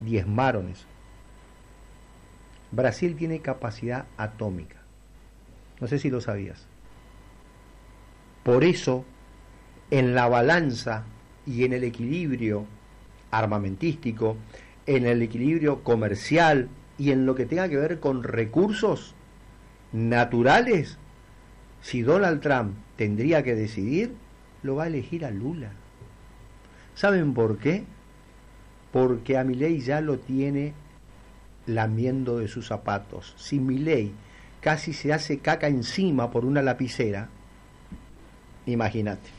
diezmaron eso. Brasil tiene capacidad atómica. No sé si lo sabías. Por eso, en la balanza y en el equilibrio armamentístico, en el equilibrio comercial y en lo que tenga que ver con recursos naturales, si Donald Trump tendría que decidir, lo va a elegir a Lula. ¿Saben por qué? Porque a Milei ya lo tiene lamiendo de sus zapatos. Si Milei casi se hace caca encima por una lapicera, imagínate.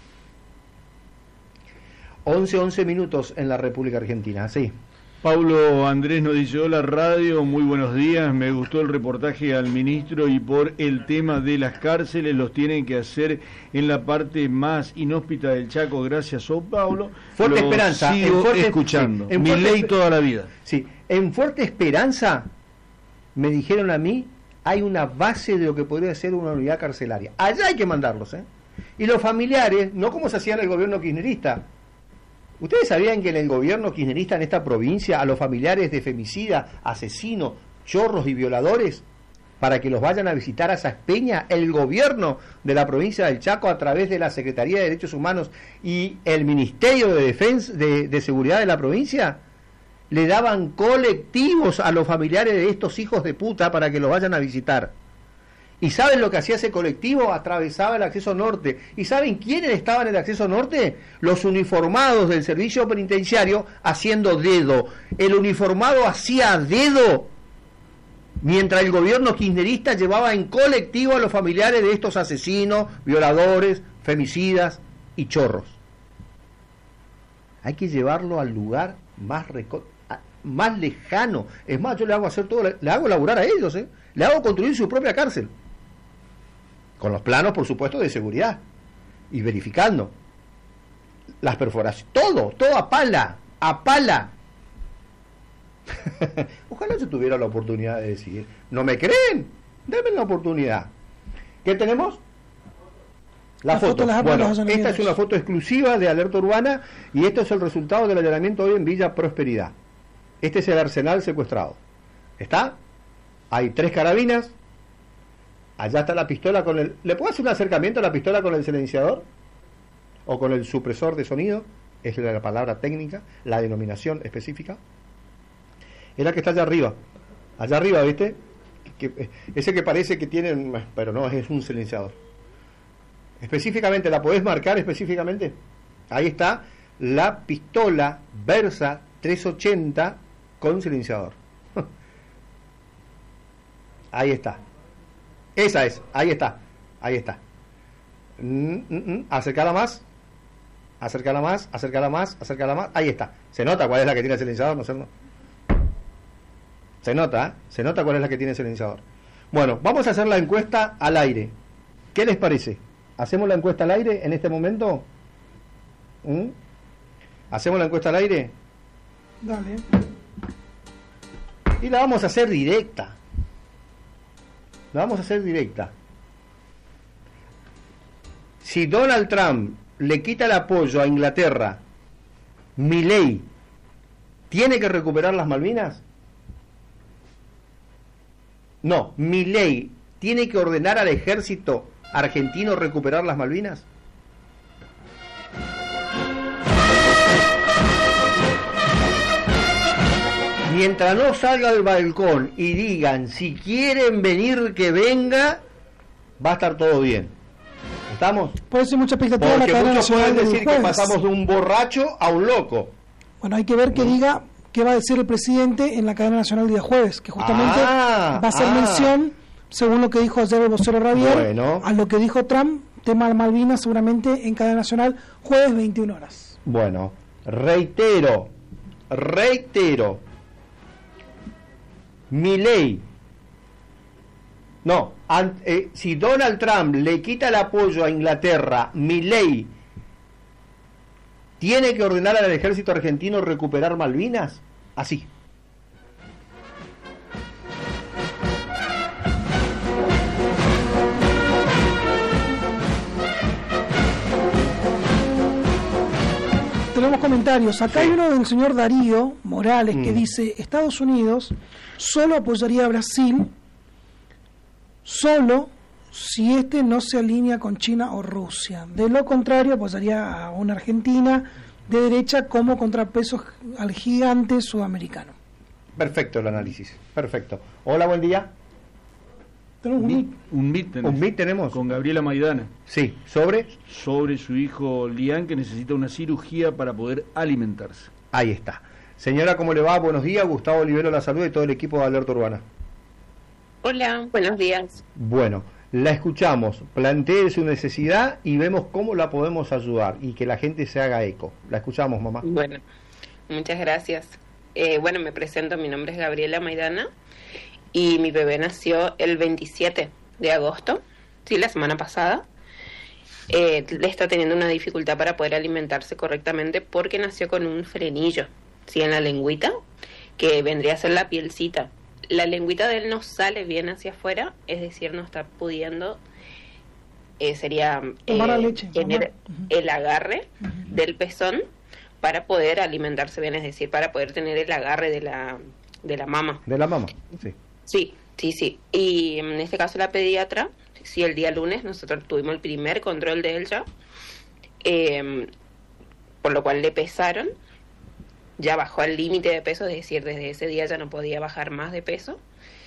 11 minutos en la República Argentina, sí. Paulo Andrés nos dice: hola radio, muy buenos días, me gustó el reportaje al ministro y por el tema de las cárceles, los tienen que hacer en la parte más inhóspita del Chaco, gracias Paulo. Fuerte Esperanza, sigo escuchando, sí, mi ley toda la vida. Sí, en Fuerte Esperanza me dijeron a mí, hay una base de lo que podría ser una unidad carcelaria, allá hay que mandarlos, y los familiares, no como se hacía en el gobierno kirchnerista. ¿Ustedes sabían que en el gobierno kirchnerista en esta provincia a los familiares de femicidas, asesinos, chorros y violadores, para que los vayan a visitar a esas peñas, el gobierno de la provincia del Chaco a través de la Secretaría de Derechos Humanos y el Ministerio de Defensa de Seguridad de la provincia, le daban colectivos a los familiares de estos hijos de puta para que los vayan a visitar? ¿Y saben lo que hacía ese colectivo? Atravesaba el acceso norte. ¿Y saben quiénes estaban en el acceso norte? Los uniformados del servicio penitenciario haciendo dedo. El uniformado hacía dedo mientras el gobierno kirchnerista llevaba en colectivo a los familiares de estos asesinos, violadores, femicidas y chorros. Hay que llevarlo al lugar más lejano. Es más, yo le hago hacer todo, le hago laburar a ellos, le hago construir su propia cárcel. Con los planos, por supuesto, de seguridad. Y verificando. Las perforaciones. Todo a pala. A pala. Ojalá yo tuviera la oportunidad de decidir. ¿No me creen? Denme la oportunidad. ¿Qué tenemos? La foto. Bueno, esta es una foto exclusiva de Alerta Urbana y esto es el resultado del allanamiento hoy en Villa Prosperidad. Este es el arsenal secuestrado. ¿Está? Hay 3 carabinas. Allá está la pistola con el... ¿Le puedo hacer un acercamiento a la pistola con el silenciador? ¿O con el supresor de sonido? Es la palabra técnica, la denominación específica. Es la que está allá arriba. Allá arriba, ¿viste? Ese que parece que tiene... Pero no, es un silenciador. Específicamente, ¿la podés marcar específicamente? Ahí está la pistola Versa 380 con silenciador. Ahí está. Esa es, ahí está. Acércala más. Ahí está. ¿Se nota cuál es la que tiene el silenciador? ¿No? Se nota cuál es la que tiene el silenciador. Bueno, vamos a hacer la encuesta al aire. ¿Qué les parece? ¿Hacemos la encuesta al aire en este momento? ¿Hacemos la encuesta al aire? Dale. Y la vamos a hacer directa. Si Donald Trump le quita el apoyo a Inglaterra, Milei tiene que recuperar las Malvinas. No, Milei tiene que ordenar al ejército argentino recuperar las Malvinas. Mientras no salga del balcón y digan si quieren venir que venga, va a estar todo bien. ¿Estamos? Puede ser mucha expectativa de la cadena nacional. Porque muchos pueden decir que pasamos de un borracho a un loco. Bueno, hay que ver que diga qué va a decir el presidente en la cadena nacional el día jueves, que justamente va a hacer mención, según lo que dijo ayer el vocero Ravier, a lo que dijo Trump, tema de Malvinas, seguramente en cadena nacional, jueves 21 horas. Bueno, reitero, Milei, si Donald Trump le quita el apoyo a Inglaterra, Milei tiene que ordenar al ejército argentino recuperar Malvinas, así. tenemos comentarios. Acá hay uno del señor Darío Morales que dice: Estados Unidos solo apoyaría a Brasil solo si este no se alinea con China o Rusia. De lo contrario, apoyaría a una Argentina de derecha como contrapeso al gigante sudamericano. Perfecto el análisis, perfecto. Hola, buen día. Tenemos un MIT tenemos. Con Gabriela Maidana. Sí, ¿sobre? Sobre su hijo Lian, que necesita una cirugía para poder alimentarse. Ahí está. Señora, ¿cómo le va? Buenos días. Gustavo Olivero La Salud y todo el equipo de Alerta Urbana. Hola, buenos días. Bueno, la escuchamos. Plantee su necesidad y vemos cómo la podemos ayudar y que la gente se haga eco. La escuchamos, mamá. Bueno, muchas gracias. Bueno, me presento. Mi nombre es Gabriela Maidana. Y mi bebé nació el 27 de agosto, sí, la semana pasada. Le está teniendo una dificultad para poder alimentarse correctamente porque nació con un frenillo, sí, en la lengüita, que vendría a ser la pielcita. La lengüita de él no sale bien hacia afuera, es decir, no está pudiendo, sería tener el agarre del pezón para poder alimentarse bien, es decir, para poder tener el agarre de la mama. De la mama, sí. Sí. Y en este caso la pediatra, sí, el día lunes nosotros tuvimos el primer control de él ya, por lo cual le pesaron, ya bajó al límite de peso, es decir, desde ese día ya no podía bajar más de peso.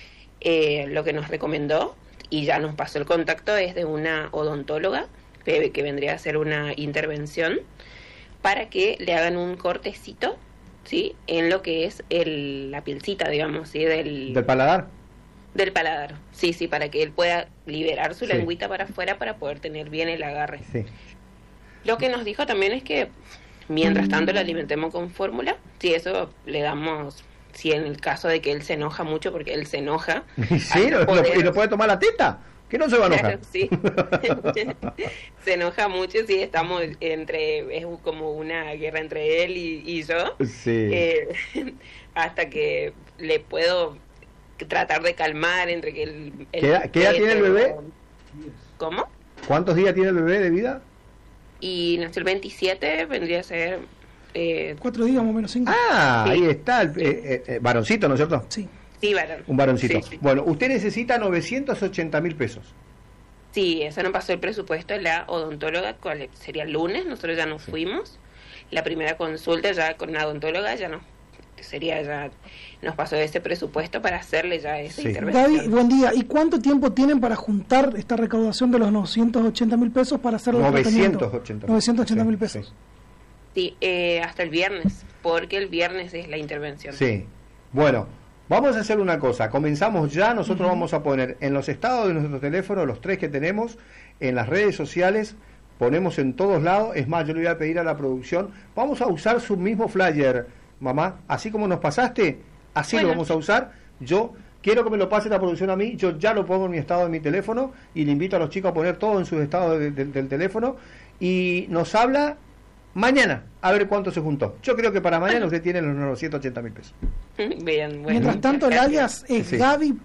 Lo que nos recomendó, y ya nos pasó el contacto, es de una odontóloga, que vendría a ser una intervención, para que le hagan un cortecito, ¿sí? En lo que es la pielcita, digamos, ¿sí? ¿Del paladar? Del paladar, sí, para que él pueda liberar su lengüita para afuera para poder tener bien el agarre. Sí. Lo que nos dijo también es que mientras tanto le alimentemos con fórmula, si eso le damos, si en el caso de que él se enoja mucho, porque él se enoja. Sí, ¿y no puede tomar la teta? ¿Que no se va a enojar? Claro, sí. Se enoja mucho, sí, estamos es como una guerra entre él y yo. Sí. Hasta que le puedo tratar de calmar entre que ¿Qué edad tiene el bebé? ¿Cómo? ¿Cuántos días tiene el bebé de vida? Y nació el 27, vendría a ser 4 días más o menos, 5. Ah, sí. Ahí está, varoncito, ¿no es cierto? Sí. Sí, varón. Un varoncito. Sí. Bueno, usted necesita 980.000 pesos. Sí, eso nos pasó el presupuesto de la odontóloga, cual sería el lunes, nosotros ya nos fuimos. La primera consulta ya con la odontóloga ya nos pasó ese presupuesto para hacerle ya esa intervención. Gaby, buen día. ¿Y cuánto tiempo tienen para juntar esta recaudación de los 980.000 pesos para hacer el tratamiento? 980.000 pesos. Sí, hasta el viernes, porque el viernes es la intervención. Sí. Bueno, vamos a hacer una cosa. Comenzamos ya. Nosotros vamos a poner en los estados de nuestro teléfono, los 3 que tenemos, en las redes sociales, ponemos en todos lados. Es más, yo le voy a pedir a la producción, vamos a usar su mismo flyer, mamá, así como nos pasaste, así lo vamos a usar. Yo quiero que me lo pase la producción a mí, yo ya lo pongo en mi estado de mi teléfono y le invito a los chicos a poner todo en sus estados del teléfono y nos habla mañana, a ver cuánto se juntó. Yo creo que para mañana usted tiene los 980.000 pesos. Bien, bueno, mientras tanto el alias es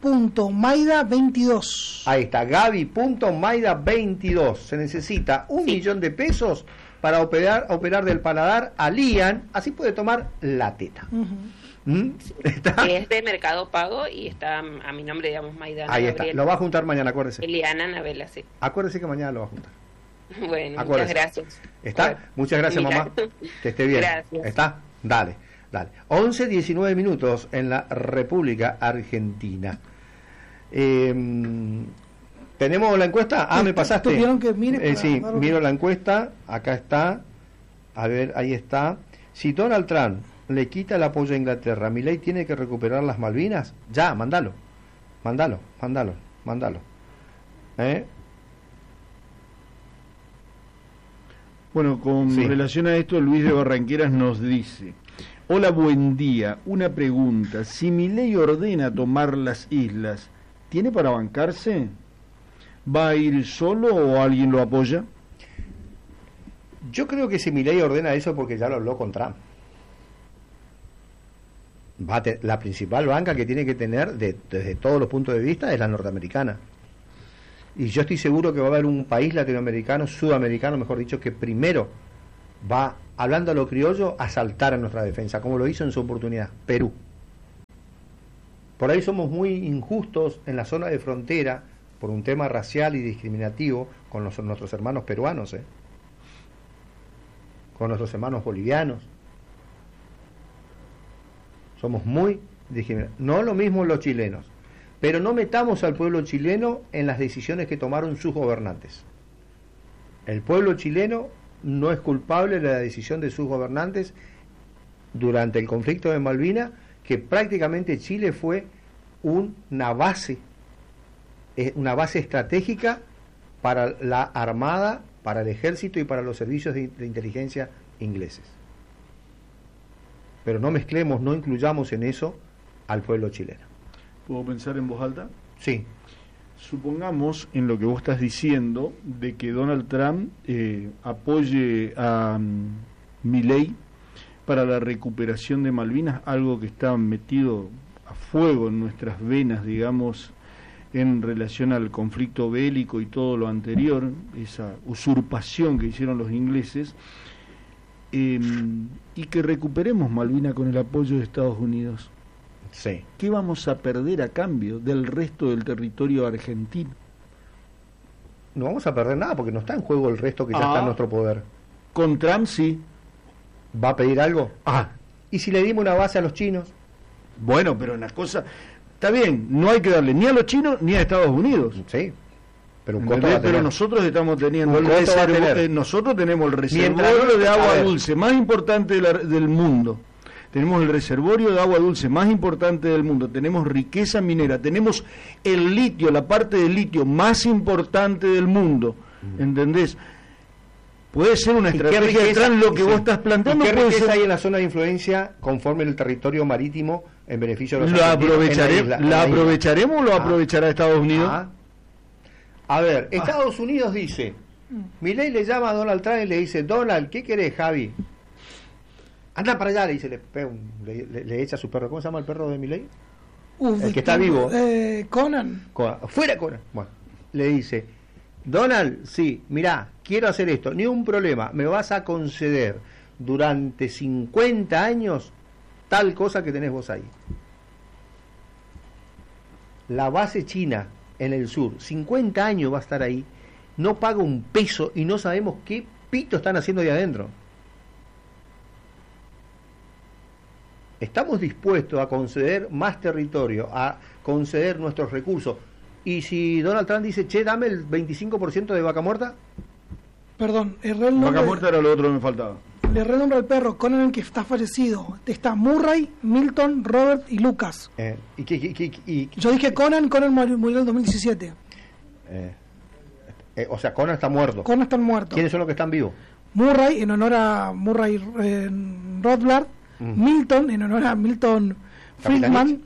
Gaby.maida22. Ahí está, Gaby.maida22. Se necesita 1 millón de pesos para operar del paladar a Lian, así puede tomar la teta. Es de Mercado Pago y está a mi nombre, digamos, Maidana. Ahí está, lo va a juntar mañana, acuérdese. Eliana Navela, sí. Acuérdese que mañana lo va a juntar. Bueno, acuérdese. Muchas gracias. ¿Está? Bueno, muchas gracias, mamá. Que esté bien. Gracias. ¿Está? Dale. 11:19 minutos en la República Argentina. ¿Tenemos la encuesta? Me pasaste. ¿Tuvieron que mire? Sí, miro la encuesta. Acá está. A ver, ahí está. Si Donald Trump le quita el apoyo a Inglaterra, ¿Milei tiene que recuperar las Malvinas? Ya, mándalo. Bueno, con relación a esto, Luis de Barranqueras nos dice: hola, buen día, una pregunta, si Milei ordena tomar las islas, ¿tiene para bancarse? ¿Va a ir solo o alguien lo apoya? Yo creo que si Milei ordena eso porque ya lo habló con Trump. La principal banca que tiene que tener desde todos los puntos de vista es la norteamericana. Y yo estoy seguro que va a haber un país latinoamericano, sudamericano, mejor dicho, que primero va hablando a lo criollo, asaltar a nuestra defensa, como lo hizo en su oportunidad Perú. Por ahí somos muy injustos en la zona de frontera por un tema racial y discriminativo con nuestros hermanos peruanos, con nuestros hermanos bolivianos. Somos muy discriminados. No lo mismo los chilenos, pero no metamos al pueblo chileno en las decisiones que tomaron sus gobernantes. El pueblo chileno no es culpable de la decisión de sus gobernantes durante el conflicto de Malvinas, que prácticamente Chile fue una base estratégica para la Armada, para el Ejército y para los servicios de inteligencia ingleses. Pero no mezclemos, no incluyamos en eso al pueblo chileno. ¿Puedo pensar en voz alta? Sí. Supongamos, en lo que vos estás diciendo, de que Donald Trump apoye a Milei para la recuperación de Malvinas, algo que está metido a fuego en nuestras venas, digamos, en relación al conflicto bélico y todo lo anterior, esa usurpación que hicieron los ingleses, y que recuperemos Malvinas con el apoyo de Estados Unidos. Sí. ¿Qué vamos a perder a cambio del resto del territorio argentino? No vamos a perder nada porque no está en juego el resto que ya está en nuestro poder. Con Trump sí. ¿Va a pedir algo? ¿Y si le dimos una base a los chinos? Bueno, pero una cosa... Está bien, no hay que darle ni a los chinos ni a Estados Unidos. Sí. Pero, pero nosotros estamos teniendo nosotros tenemos el reservorio de agua dulce más importante del mundo. Tenemos el reservorio de agua dulce más importante del mundo, tenemos riqueza minera, tenemos el litio, la parte del litio más importante del mundo, ¿entendés? Puede ser una estrategia detrás lo que vos estás planteando. ¿Qué puede riqueza ser... hay en la zona de influencia conforme el territorio marítimo en beneficio de los ¿La aprovecharemos o lo aprovechará Estados Unidos? A ver, Estados Unidos dice, Milei le llama a Donald Trump y le dice, Donald, ¿qué querés, Javi? Anda para allá, le dice, le echa a su perro. ¿Cómo se llama el perro de Milei? El que está vivo. Conan. Fuera Conan. Bueno, le dice, Donald, sí, mirá, quiero hacer esto, ni un problema, me vas a conceder durante 50 años tal cosa que tenés vos ahí. La base china en el sur, 50 años va a estar ahí, no paga un peso y no sabemos qué pito están haciendo ahí adentro. Estamos dispuestos a conceder más territorio, a conceder nuestros recursos. Y si Donald Trump dice, che, dame el 25% de vaca muerta. Perdón, erré el nombre. Vaca muerta era lo otro que me faltaba. Le erré el nombre al perro, Conan, el que está fallecido. Está Murray, Milton, Robert y Lucas. Yo dije Conan murió en el 2017. O sea, Conan está muerto. Conan está muerto. ¿Quiénes son los que están vivos? Murray, en honor a Murray Rothbard. Milton, en honor a Milton Friedman.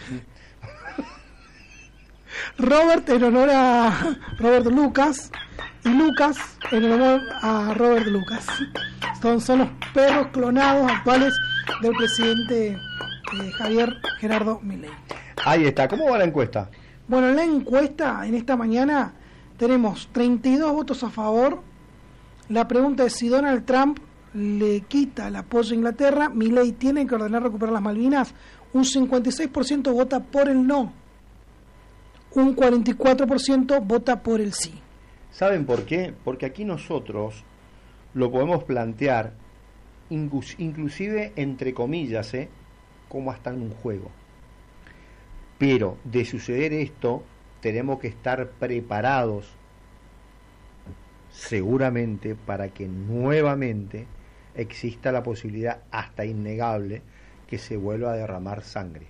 Robert, en honor a Robert Lucas. Y Lucas, en honor a Robert Lucas. Son los perros clonados actuales del presidente Javier Gerardo Milei. Ahí está. ¿Cómo va la encuesta? Bueno, en la encuesta, en esta mañana, tenemos 32 votos a favor. La pregunta es si Donald Trump le quita el apoyo a Inglaterra, Milei tiene que ordenar recuperar las Malvinas. Un 56% vota por el no, un 44% vota por el sí. ¿Saben por qué? Porque aquí nosotros lo podemos plantear inclusive entre comillas, como hasta en un juego. Pero de suceder esto tenemos que estar preparados seguramente para que nuevamente exista la posibilidad hasta innegable que se vuelva a derramar sangre.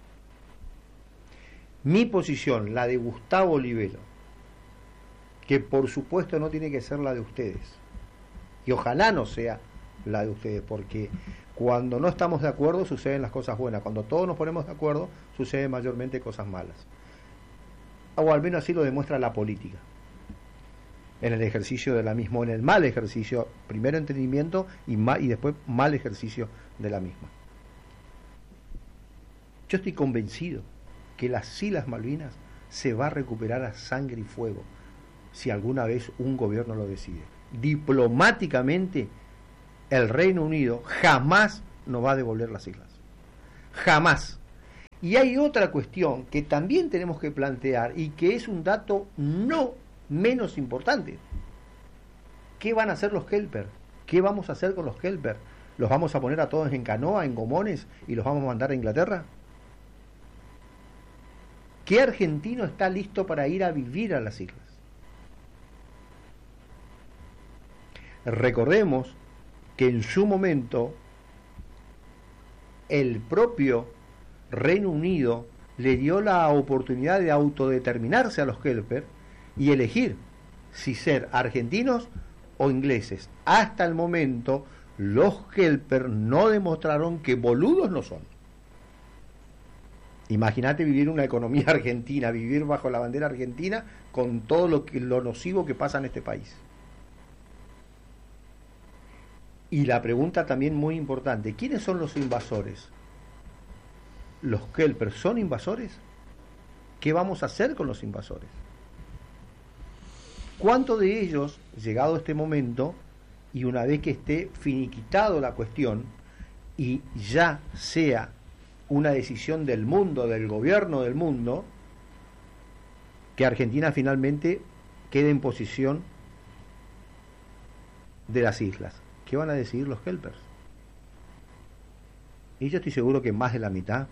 Mi posición, la de Gustavo Olivero, que por supuesto no tiene que ser la de ustedes, y ojalá no sea la de ustedes, porque cuando no estamos de acuerdo suceden las cosas buenas, cuando todos nos ponemos de acuerdo suceden mayormente cosas malas, o al menos así lo demuestra la política, en el ejercicio de la misma, o en el mal ejercicio, primero entendimiento y después mal ejercicio de la misma. Yo estoy convencido que las Islas Malvinas se va a recuperar a sangre y fuego si alguna vez un gobierno lo decide. Diplomáticamente el Reino Unido jamás nos va a devolver las islas. Jamás. Y hay otra cuestión que también tenemos que plantear y que es un dato no menos importante. ¿Qué van a hacer los Helper? ¿Qué vamos a hacer con los Helper? ¿Los vamos a poner a todos en canoa, en gomones y los vamos a mandar a Inglaterra? ¿Qué argentino está listo para ir a vivir a las islas? Recordemos que en su momento el propio Reino Unido le dio la oportunidad de autodeterminarse a los Helper y elegir si ser argentinos o ingleses. Hasta el momento los Helper no demostraron que boludos no son. Imagínate vivir una economía argentina, vivir bajo la bandera argentina con todo lo nocivo que pasa en este país. Y la pregunta también muy importante, ¿quiénes son los invasores? ¿Los Helper son invasores? ¿Qué vamos a hacer con los invasores? ¿Cuántos de ellos, llegado este momento, y una vez que esté finiquitado la cuestión, y ya sea una decisión del mundo, del gobierno del mundo, que Argentina finalmente quede en posición de las islas? ¿Qué van a decidir los Helpers? Y yo estoy seguro que más de la mitad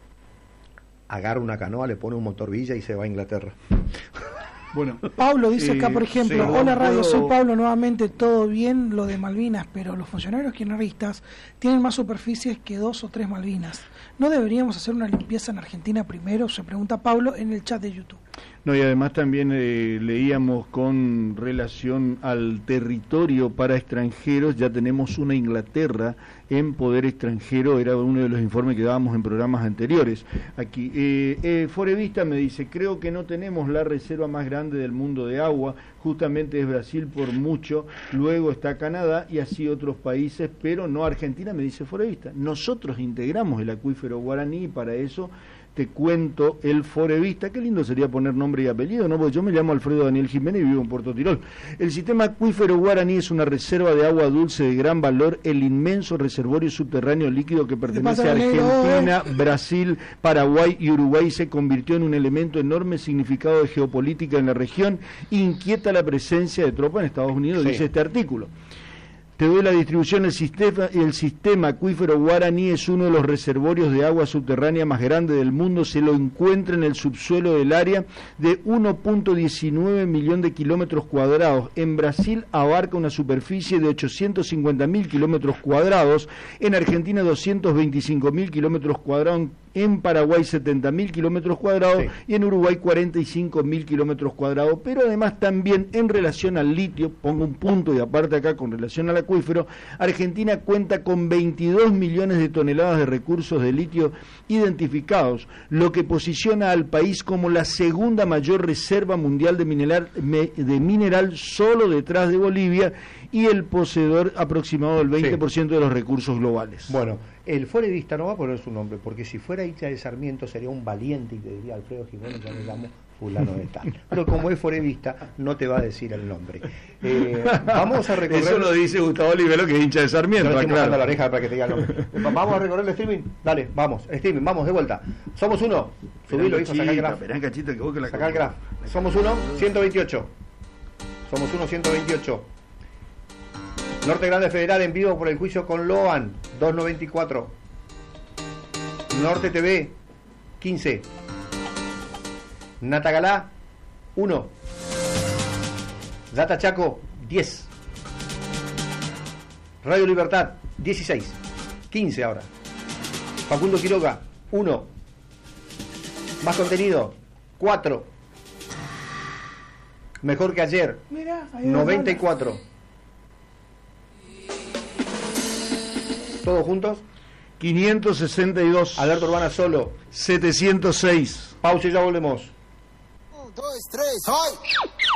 agarra una canoa, le pone un motor Villa y se va a Inglaterra. Bueno, Pablo dice acá, por ejemplo, hola radio, soy Pablo, nuevamente todo bien lo de Malvinas, pero los funcionarios kirchneristas tienen más superficies que 2 o 3 Malvinas. ¿No deberíamos hacer una limpieza en Argentina primero? Se pregunta Pablo en el chat de YouTube. No, y además también leíamos con relación al territorio para extranjeros, ya tenemos una Inglaterra en poder extranjero, era uno de los informes que dábamos en programas anteriores. Aquí, Forevista me dice, creo que no tenemos la reserva más grande del mundo de agua, justamente es Brasil por mucho, luego está Canadá y así otros países, pero no Argentina, me dice Forevista. Nosotros integramos el acuífero guaraní y para eso te cuento el Forevista. Qué lindo sería poner nombre y apellido, ¿no? Porque yo me llamo Alfredo Daniel Jiménez y vivo en Puerto Tirol. El sistema acuífero guaraní es una reserva de agua dulce de gran valor, el inmenso reservorio subterráneo líquido que pertenece a Argentina, Brasil, Paraguay y Uruguay se convirtió en un elemento de enorme significado de geopolítica en la región, inquieta la presencia de tropas en Estados Unidos, sí. Dice este artículo. Te doy la distribución, el sistema acuífero guaraní es uno de los reservorios de agua subterránea más grandes del mundo, se lo encuentra en el subsuelo del área de 1.19 millones de kilómetros cuadrados. En Brasil abarca una superficie de 850.000 kilómetros cuadrados, en Argentina 225.000 kilómetros cuadrados, en Paraguay 70.000 kilómetros cuadrados, sí. Y en Uruguay 45.000 kilómetros cuadrados, pero además también en relación al litio, pongo un punto y aparte acá con relación al acuífero, Argentina cuenta con 22 millones de toneladas de recursos de litio identificados, lo que posiciona al país como la segunda mayor reserva mundial de mineral solo detrás de Bolivia y el poseedor aproximado del 20% sí. De los recursos globales. Bueno, el Forevista no va a poner su nombre, porque si fuera hincha de Sarmiento sería un valiente y te diría Alfredo Jiménez, ya me llamo fulano de tal. Pero como es Forevista, no te va a decir el nombre. Vamos a recorrer... Eso lo dice Gustavo Olivero, que es hincha de Sarmiento. No, claro. La oreja para que te diga el nombre. Vamos a recorrer el streaming. Dale, vamos, streaming, vamos, de vuelta. Somos uno. Subilo, hijo, saca el graf. Saca el graf. Somos uno, 128. Somos uno, 128. Norte Grande Federal en vivo por el juicio con Loan, 294. Norte TV, 15. Natagalá, 1. Data Chaco, 10. Radio Libertad, 16. 15 ahora. Facundo Quiroga, 1. Más contenido, 4. Mejor que ayer, 94. ¿Todos juntos? 562. Alerta Urbana solo. 706. Pausa y ya volvemos. 1, 2, 3, ¡ay!